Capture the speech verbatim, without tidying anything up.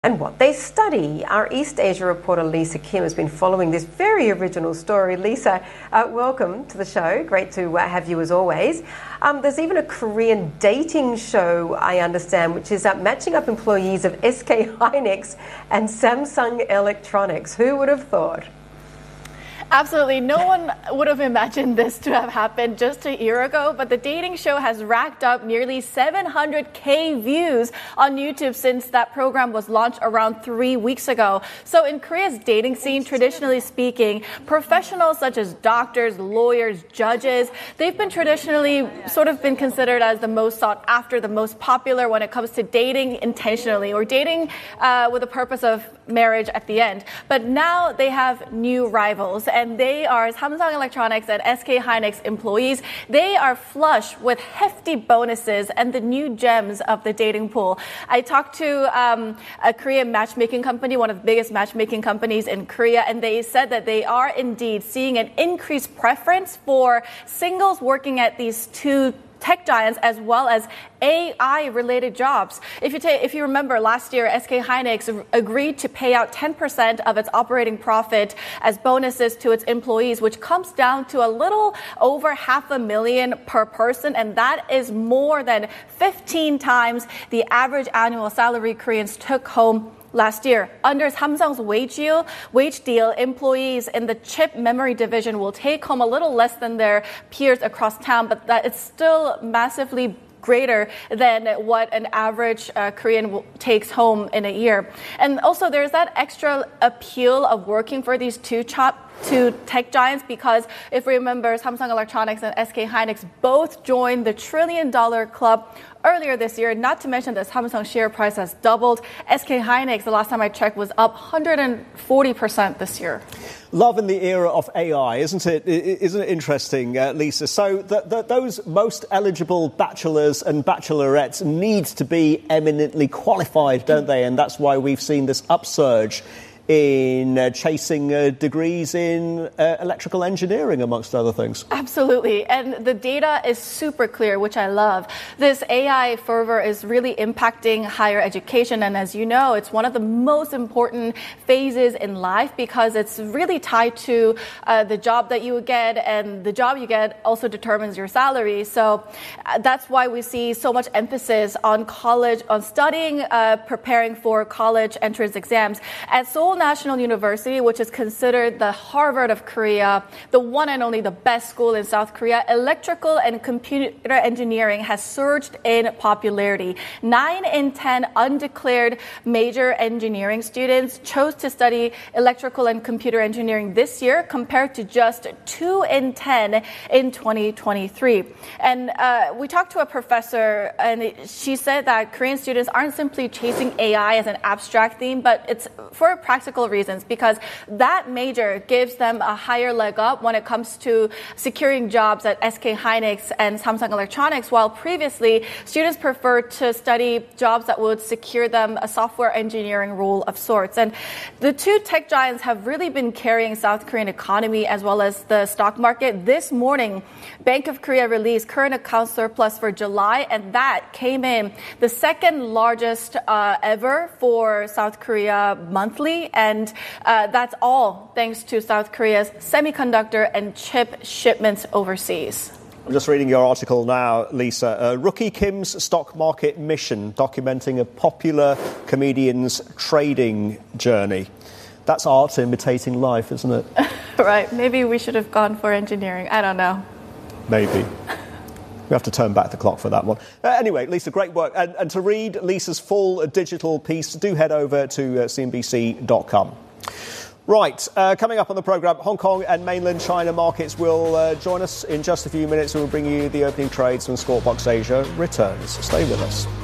and what they study. Our East Asia reporter Lisa Kim has been following this very original story. Lisa, uh, welcome to the show. Great to uh, have you as always. Um, there's even a Korean dating show, I understand, which is uh, matching up employees of S K Hynix and Samsung Electronics. Who would have thought? Absolutely. No one would have imagined this to have happened just a year ago, but the dating show has racked up nearly seven hundred K views on YouTube since that program was launched around three weeks ago. So in Korea's dating scene, traditionally speaking, professionals such as doctors, lawyers, judges, they've been traditionally sort of been considered as the most sought after, the most popular when it comes to dating intentionally or dating uh, with the purpose of marriage at the end. But now they have new rivals, and they are Samsung Electronics and S K Hynix employees. They are flush with hefty bonuses and the new gems of the dating pool. I talked to um, a Korean matchmaking company, one of the biggest matchmaking companies in Korea, and they said that they are indeed seeing an increased preference for singles working at these two tech giants as well as A I-related jobs. If you take, if you remember last year, S K Hynix agreed to pay out ten percent of its operating profit as bonuses to its employees, which comes down to a little over half a million per person, and that is more than fifteen times the average annual salary Koreans took home last year. Under Samsung's wage deal, wage deal, employees in the chip memory division will take home a little less than their peers across town, but that it's still massively greater than what an average uh, Korean w- takes home in a year. And also there's that extra appeal of working for these two chop to tech giants, because if we remember, Samsung Electronics and S K Hynix both joined the trillion dollar club earlier this year, not to mention that Samsung share price has doubled. S K Hynix, the last time I checked, was up one hundred forty percent this year. Love in the era of A I, isn't it? Isn't it interesting, uh, Lisa? So the, the, those most eligible bachelors and bachelorettes need to be eminently qualified, don't they? And that's why we've seen this upsurge in uh, chasing uh, degrees in uh, electrical engineering, amongst other things. Absolutely. And the data is super clear, which I love. This A I fervor is really impacting higher education. And as you know, it's one of the most important phases in life because it's really tied to uh, the job that you get, and the job you get also determines your salary. So uh, that's why we see so much emphasis on college, on studying, uh, preparing for college entrance exams. At Seoul National University, which is considered the Harvard of Korea, the one and only the best school in South Korea, electrical and computer engineering has surged in popularity. Nine in ten undeclared major engineering students chose to study electrical and computer engineering this year, compared to just two in ten in twenty twenty-three. And uh, we talked to a professor, and she said that Korean students aren't simply chasing A I as an abstract theme, but it's for a practical reasons, because that major gives them a higher leg up when it comes to securing jobs at S K Hynix and Samsung Electronics, while previously students preferred to study jobs that would secure them a software engineering role of sorts. And the two tech giants have really been carrying South Korean economy as well as the stock market. This morning, Bank of Korea released current account surplus for July, and that came in the second largest uh, ever for South Korea monthly. And uh, that's all thanks to South Korea's semiconductor and chip shipments overseas. I'm just reading your article now, Lisa. Uh, Rookie Kim's stock market mission, documenting a popular comedian's trading journey. That's art imitating life, isn't it? Right. Maybe we should have gone for engineering. I don't know. Maybe. We have to turn back the clock for that one. Uh, anyway, Lisa, great work. And, and to read Lisa's full digital piece, do head over to uh, C N B C dot com. Right, uh, coming up on the programme, Hong Kong and mainland China markets will uh, join us in just a few minutes. We'll bring you the opening trades when Squawk Box Asia returns. Stay with us.